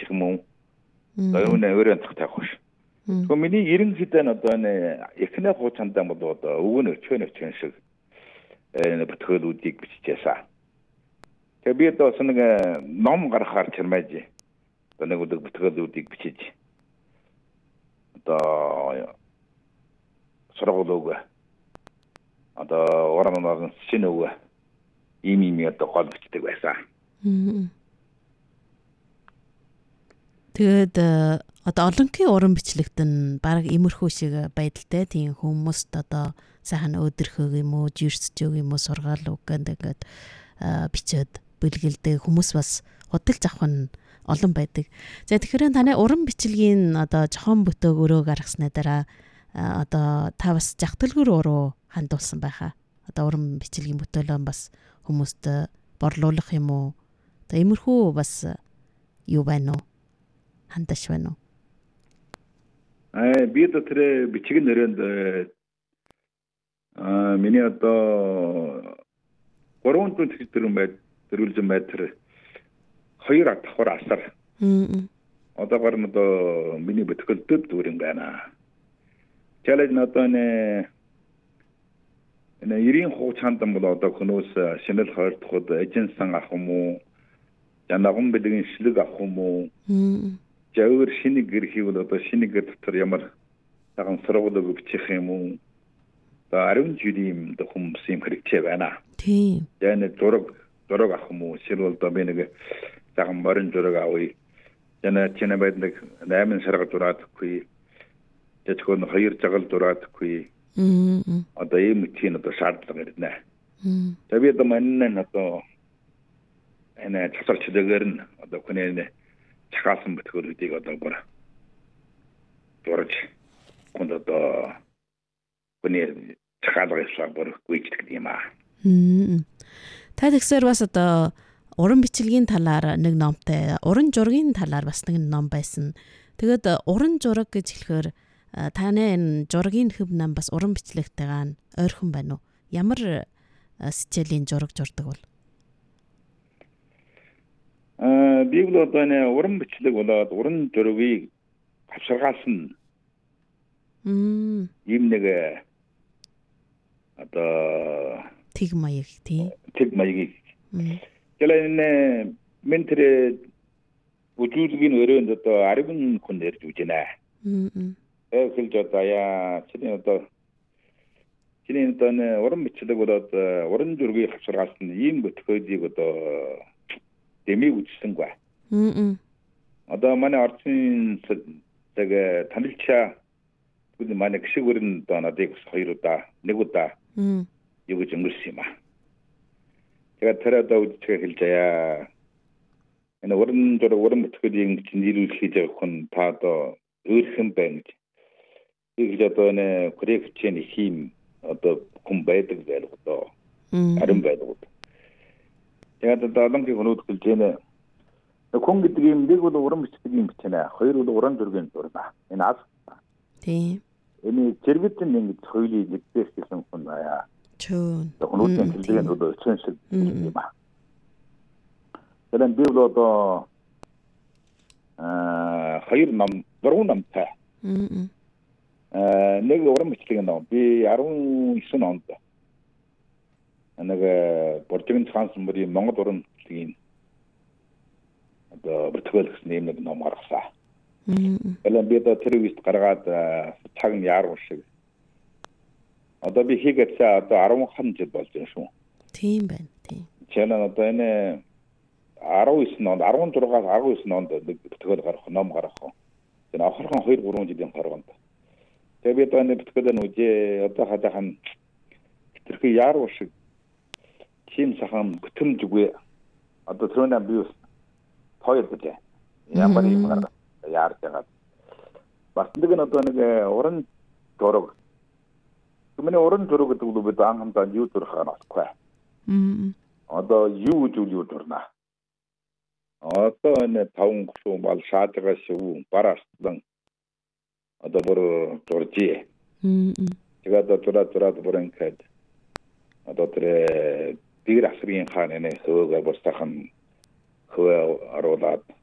гэх юм уу. Одоо юу нэ өөрөө тахтай хош. Тэгвэл миний ерөнхийдөө нь одоо нэ эхнээ хуучандаа бол одоо өвгөн өчгөн шиг бүтгүүлүүдийг биччихсэн. Тэгээ би одоо нэг ном гаргахаар чармааж одоо нэг өдөр бүтгүүлүүдийг бичиж одоо сургуулиуг одоо орон шинэ үг ийм одоо гол бичдэг байсан. Тэгээд одоо олонхын уран бичлэгт нь баг имерхүү шиг байдалтай тийм хүмүүст одоо сайхан өдөрхөг юм уу, жирсч юм уу, сургаал үг гэдэг бичээд бэлгэлдэг хүмүүс бас худалдаж авах нь олон байдаг. За тэгэхээр таны уран бичлэгийн одоо жохон бүтөөг өрөө гаргасны дараа одоо та бас жагталгүр уруу хандуулсан байхаа. Одоо уран бичлэгийн бүтээлээ бас хүмүүст борлуулах юм уу? Одоо имерхүү бас юу байна уу? Хандаш байна уу? Би тэр бичгийн нэрэнд миний одоо 300 төрүүлсэн байт тэр 2 давхар асар. Одоогоор нь одоо миний бүтгэлтэд дүүрэн байна. Чалж надад нэ 90 хуучаанд бол одоо хөнөөс шинэл хойртоход эженсэн авах юм уу? Жанаган бэлгийн шлэг авах юм уу? Жавар шинэ гэр хийвэл одоо шинэ гэр дотор ямар цагаан сургуулийг бичих юм уу? Одоо 10 жилийн хүмүүс юм хэрэгцээ байна. Тийм. Яна зураг авах юм уу? Шилбэл одоо би нэг цагаан морин зураг авъя. Яна чиний байд нэг 8 сарга зураагүй. Тэтгэн 2 цагаал зураагүй. Одоо ийм тийм одоо шаардлага ирнэ. Тэгээд одоо манайд одоо энэ цацарчлаагаар нь одоо хүний чахаасан бүтгүүлүүдийг одоо бүр дурж одоо хүний чахаалгаас бүр гүйцэтгэх юм аа. Та тэгсээр бас одоо уран бичлэгийн талаар нэг номтой, уран зургийн талаар бас нэг ном байсан. Тэгээд уран зураг гэж хэлэхээр таны энэ зургийн хөв нам бас уран бичлэгтэйгээ ойрхон байна уу? Ямар сэжээлийн зураг зурдаг бол? Би бол одоо энэ уран бичлэг болоод уран зургийг авширгаалсан. Ийм нэг одоо тэг маяг тийм. Тэг маягийг. Gəlэн ментэр бүжүүлгийн өрөөнд одоо 10 хүн ярьж үж байна. Эхэлж одоо яа чиний одоо уран бичлэг болоод уран зургийг авширгаалсан ийм бүтгөөдийг одоо дэмий үзсэнгүй. Одоо манай орчин тэгээ танилцаа манай гişиг өрн одоо надыг 2 удаа 1 удаа юу гэж өнгөрсөн юм аа. Тэгээд тэр одоо үдчгээ хэлж аяа. Энэ уран бүтгөөдийн нийлүүлэх хийж байгаа хүн та одоо өөрхөн байна гэж. Ийгж одоо энэ коррекцийн хим одоо хүн байдаг байлг одоо арин байдаг. Тэгээд одоо олонгийн хүмүүд хэлж байна. Хүн гэдэг юм нэг бол уран бичлэгийн бичнэ. 2 бол уран зургийн зурна. Энэ аз. Тийм. Энэ зэрэгтэн ингэж хоёулыг нэгдээс гэсэн хүн аяа. Чөн. Хүмүүдийн хэллэгийн одоо өчнөс юм аа. Тэгээд би бол одоо 2 ном, 3 номтой. Нэг уран бичлэгийн ном. Би 19 онд нэг Боржигын цаансан бүрийн Монгол уран бичлэгийн одоо бүтгэл гэсэн нэг ном гаргасан. Тэгээд би одоо тэр үест гаргаад цаг нь яаруу шиг. Одоо би хийгээд одоо 10 жил болж байна шүү. Тийм байна. Тийм. Чанаа одоо энэ 19 онд 16-19 онд бүтгэл гаргах ном гаргах. Тэр ахархан 2-3 жилийн гарганд. Тэгээд би одоо энэ бүтгэлээ нүжээ одоо хадаахан тэрхий яаруу шиг чим сахан бүтэмж үгүй. Одоо түрүүнээ би хоёр бэлээ. Ямар юм яарж байгаа. Бас нэг нь одоо нэг уран зураг. Миний уран зураг гэдэг нь бид анхандаа юу зурх ханаахгүй. Одоо юу зүйл дурна. Одоо энэ 5 гушуун бол шааж байгаа шүү. Бараастан одоо бүр зуржээ. Тэгээд одоо зураад бүрэн гээд одоо тэр дигэр асрын хаан энэ хөөг босдохан хөө оруулаад